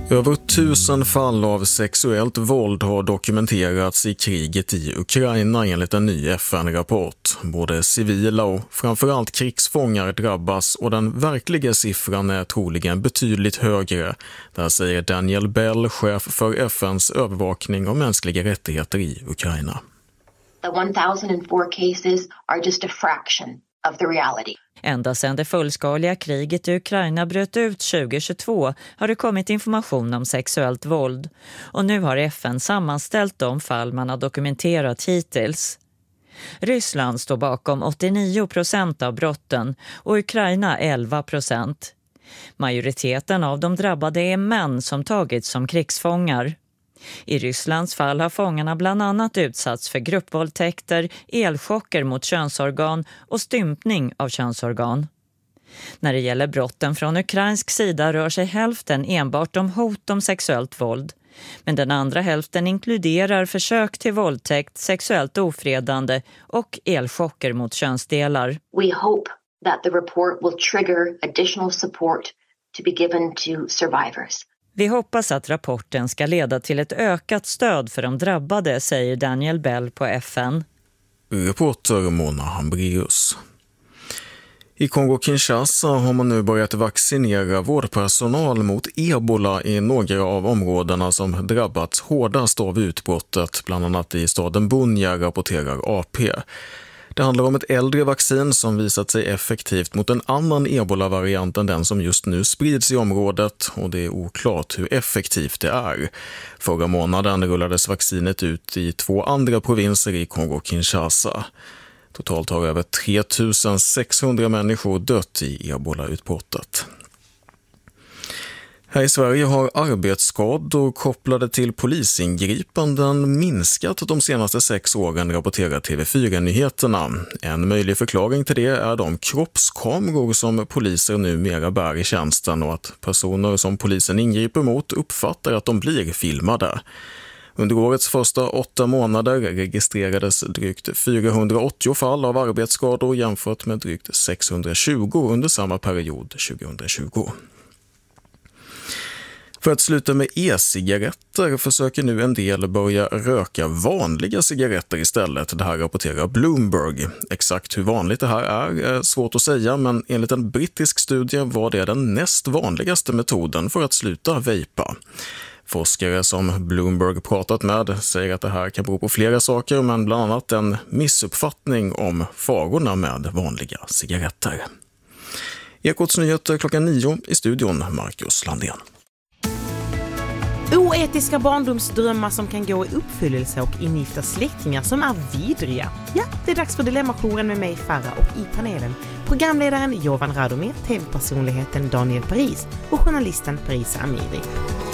Över 1000 fall av sexuellt våld har dokumenterats i kriget i Ukraina enligt en ny FN-rapport. Både civila och framförallt krigsfångar drabbas och den verkliga siffran är troligen betydligt högre. Där säger Daniel Bell, chef för FNs övervakning av mänskliga rättigheter i Ukraina. The 1004 cases are just a fraction of the reality. Ända sedan det fullskaliga kriget i Ukraina bröt ut 2022 har det kommit information om sexuellt våld. Och nu har FN sammanställt de fall man har dokumenterat hittills. Ryssland står bakom 89% av brotten och Ukraina 11%. Majoriteten av de drabbade är män som tagits som krigsfångar. I Rysslands fall har fångarna bland annat utsatts för gruppvåldtäkter, elchocker mot könsorgan och stympning av könsorgan. När det gäller brotten från ukrainsk sida rör sig hälften enbart om hot om sexuellt våld. Men den andra hälften inkluderar försök till våldtäkt, sexuellt ofredande och elchocker mot könsdelar. We hope that the report will trigger additional support to be given to survivors. Vi hoppas att rapporten ska leda till ett ökat stöd för de drabbade, säger Daniel Bell på FN. Reporter Mona Hambreus. I Kongo-Kinshasa har man nu börjat vaccinera vårdpersonal mot ebola i några av områdena som drabbats hårdast av utbrottet, bland annat i staden Bunia, rapporterar AP. Det handlar om ett äldre vaccin som visat sig effektivt mot en annan ebola-variant än den som just nu sprids i området, och det är oklart hur effektivt det är. Förra månaden rullades vaccinet ut i 2 andra provinser i Kongo-Kinshasa. Totalt har över 3600 människor dött i ebola-utbrottet. Här i Sverige har arbetsskador kopplade till polisingripanden minskat de senaste 6 åren, rapporterar TV4-nyheterna. En möjlig förklaring till det är de kroppskameror som poliser numera bär i tjänsten och att personer som polisen ingriper mot uppfattar att de blir filmade. Under årets första 8 månader registrerades drygt 480 fall av arbetsskador jämfört med drygt 620 under samma period 2020. För att sluta med e-cigaretter försöker nu en del börja röka vanliga cigaretter istället. Det här rapporterar Bloomberg. Exakt hur vanligt det här är svårt att säga, men enligt en brittisk studie var det den näst vanligaste metoden för att sluta vejpa. Forskare som Bloomberg pratat med säger att det här kan bero på flera saker, men bland annat en missuppfattning om farorna med vanliga cigaretter. Ekots nyheter 9:00 i studion, Marcus Landén. Oetiska barndomsdrömmar som kan gå i uppfyllelse och ingifta släktingar som är vidriga. Ja, det är dags för Dilemmajouren med mig, Farah, och i panelen programledaren Jovan Radomir, tv-personligheten Daniel Paris och journalisten Parisa Amiri.